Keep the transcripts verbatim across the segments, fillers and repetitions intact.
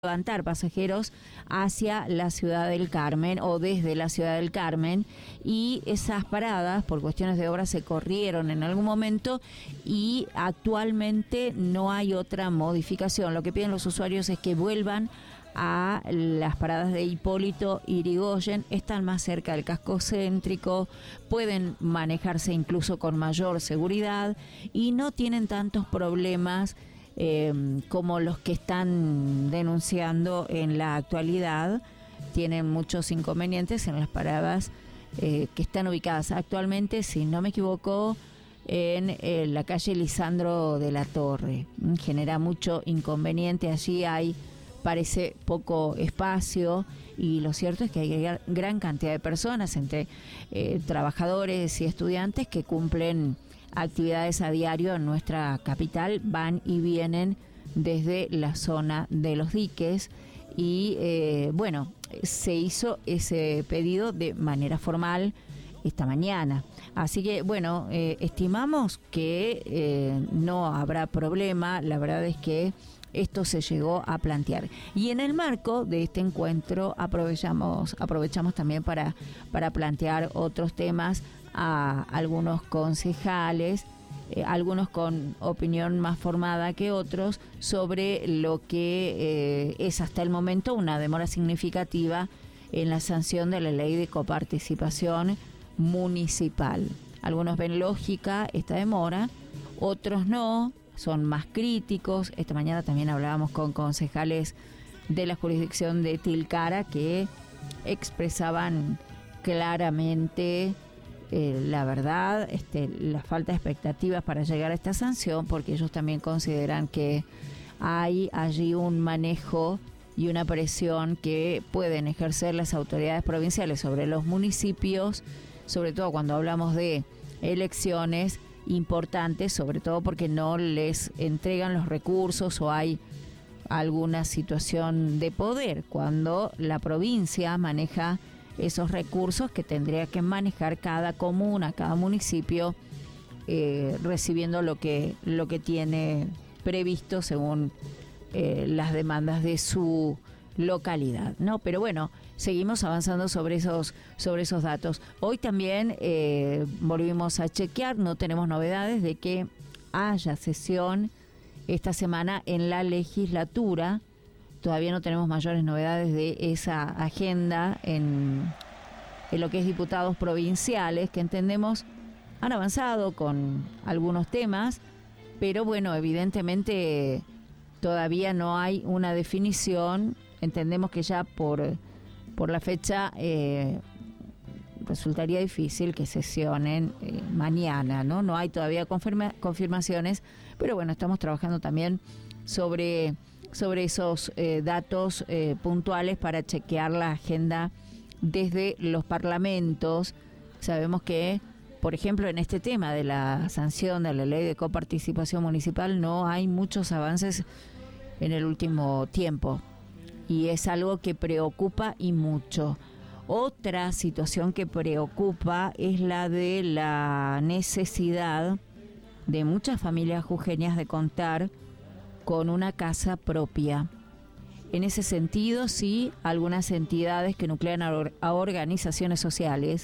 levantar pasajeros hacia la Ciudad del Carmen o desde la Ciudad del Carmen, y esas paradas por cuestiones de obra se corrieron en algún momento y actualmente no hay otra modificación. Lo que piden los usuarios es que vuelvan a las paradas de Hipólito Yrigoyen, están más cerca del casco céntrico, pueden manejarse incluso con mayor seguridad y no tienen tantos problemas Eh, como los que están denunciando en la actualidad. Tienen muchos inconvenientes en las paradas eh, que están ubicadas actualmente, si no me equivoco, en eh, la calle Lisandro de la Torre. Genera mucho inconveniente, allí hay, parece, poco espacio, y lo cierto es que hay gran cantidad de personas, entre eh, trabajadores y estudiantes, que cumplen actividades a diario en nuestra capital, van y vienen desde la zona de los diques y eh, bueno, se hizo ese pedido de manera formal esta mañana. Así que bueno, eh, estimamos que eh, no habrá problema. La verdad es que esto se llegó a plantear. Y en el marco de este encuentro aprovechamos, aprovechamos también para, para plantear otros temas a algunos concejales, eh, algunos con opinión más formada que otros, sobre lo que eh, es hasta el momento una demora significativa en la sanción de la ley de coparticipación municipal. Algunos ven lógica esta demora, otros no, son más críticos. Esta mañana también hablábamos con concejales de la jurisdicción de Tilcara que expresaban claramente eh, la verdad, este, la falta de expectativas para llegar a esta sanción, porque ellos también consideran que hay allí un manejo y una presión que pueden ejercer las autoridades provinciales sobre los municipios, sobre todo cuando hablamos de elecciones importantes, sobre todo porque no les entregan los recursos o hay alguna situación de poder, cuando la provincia maneja esos recursos que tendría que manejar cada comuna, cada municipio, eh, recibiendo lo que, lo que tiene previsto según eh, las demandas de su localidad, ¿no? Pero bueno, seguimos avanzando sobre esos sobre esos datos. Hoy también eh, volvimos a chequear, no tenemos novedades de que haya sesión esta semana en la legislatura. Todavía no tenemos mayores novedades de esa agenda en, en lo que es diputados provinciales, que entendemos han avanzado con algunos temas, pero bueno, evidentemente todavía no hay una definición. Entendemos que ya por, por la fecha eh, resultaría difícil que sesionen eh, mañana, ¿no? No hay todavía confirma, confirmaciones, pero bueno, estamos trabajando también sobre, sobre esos eh, datos eh, puntuales para chequear la agenda desde los parlamentos. Sabemos que, por ejemplo, en este tema de la sanción de la ley de coparticipación municipal no hay muchos avances en el último tiempo. Y es algo que preocupa y mucho. Otra situación que preocupa es la de la necesidad de muchas familias jujeñas de contar con una casa propia. En ese sentido, sí, algunas entidades que nuclean a, or- a organizaciones sociales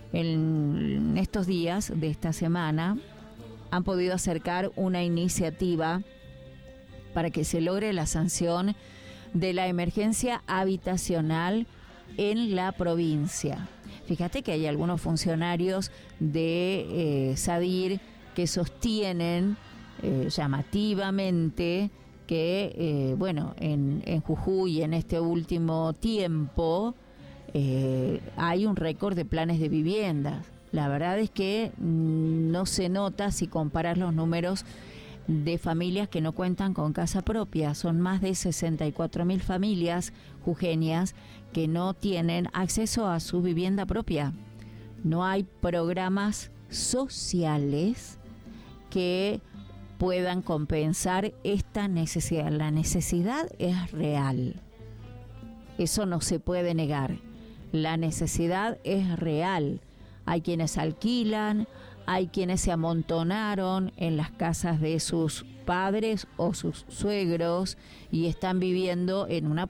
en estos días de esta semana han podido acercar una iniciativa para que se logre la sanción de la emergencia habitacional en la provincia. Fíjate que hay algunos funcionarios de eh, SADIR que sostienen eh, llamativamente que, eh, bueno, en, en Jujuy en este último tiempo eh, hay un récord de planes de viviendas. La verdad es que mmm, no se nota si comparas los números de familias que no cuentan con casa propia. Son más de sesenta y cuatro mil familias jujeñas que no tienen acceso a su vivienda propia. No hay programas sociales que puedan compensar esta necesidad. La necesidad es real. Eso no se puede negar. La necesidad es real. Hay quienes alquilan, hay quienes se amontonaron en las casas de sus padres o sus suegros y están viviendo en una